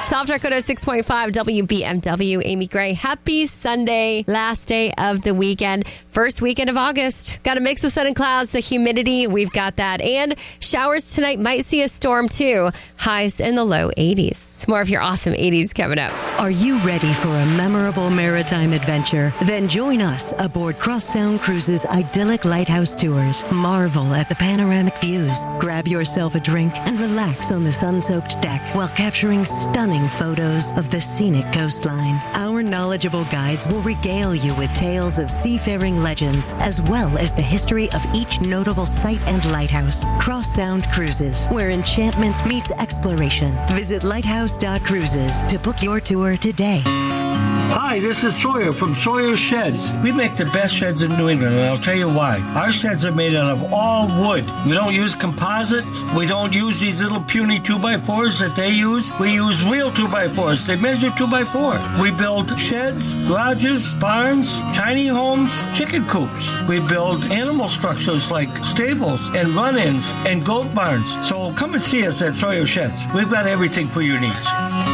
Soft Talk 6.5 WBMW. Amy Gray. Happy Sunday. Last day of the weekend. First weekend of August. Got a mix of sun and clouds. The humidity, we've got that. And showers tonight. Might see a storm too. Highs in the low 80s. More of your awesome 80s coming up. Are you ready for a memorable maritime adventure? Then join us aboard Cross Sound Cruises' idyllic lighthouse tours. Marvel at the panoramic views. Grab yourself a drink and relax on the sun-soaked deck while capturing stunning photos of the scenic coastline. Our knowledgeable guides will regale you with tales of seafaring legends, as well as the history of each notable site and lighthouse. Cross Sound Cruises, where enchantment meets exploration. Visit lighthouse.cruises to book your tour today. Hi, this is Sawyer from Sawyer Sheds. We make the best sheds in New England, and I'll tell you why. Our sheds are made out of all wood. We don't use composites. We don't use these little puny 2x4s that they use. We use real 2x4s. They measure 2x4. We build sheds, garages, barns, tiny homes, chicken coops. We build animal structures like stables and run-ins and goat barns. So come and see us at Sawyer Sheds. We've got everything for your needs.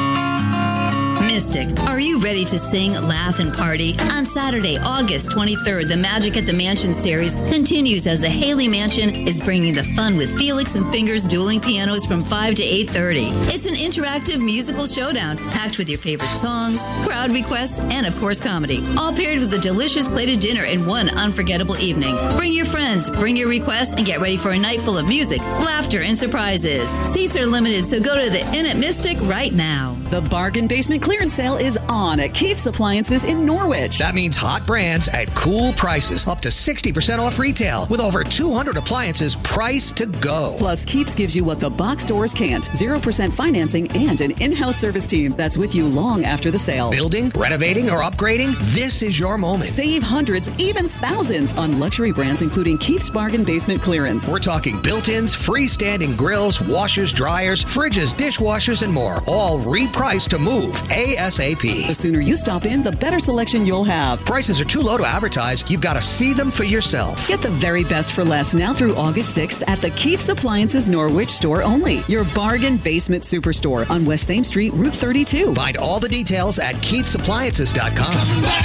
Mystic, are you ready to sing, laugh, and party? On Saturday, August 23rd, the Magic at the Mansion series continues as the Haley Mansion is bringing the fun with Felix and Fingers dueling pianos from 5 to 8:30. It's an interactive musical showdown packed with your favorite songs, crowd requests, and of course comedy, all paired with a delicious plated dinner in one unforgettable evening. Bring your friends, bring your requests, and get ready for a night full of music, laughter, and surprises. Seats are limited, so go to the Inn at Mystic right now. The Bargain Basement Clearance Sale is on at Keith's Appliances in Norwich. That means hot brands at cool prices, up to 60% off retail, with over 200 appliances priced to go. Plus, Keith's gives you what the box stores can't: 0% financing and an in-house service team that's with you long after the sale. Building, renovating, or upgrading? This is your moment. Save hundreds, even thousands on luxury brands, including Keith's Bargain Basement Clearance. We're talking built-ins, freestanding grills, washers, dryers, fridges, dishwashers, and more, all repriced to move ASAP. The sooner you stop in, the better selection you'll have. Prices are too low to advertise. You've got to see them for yourself. Get the very best for less now through August 6th at the Keith's Appliances Norwich store only. Your bargain basement superstore on West Thames Street, Route 32. Find all the details at KeithsAppliances.com.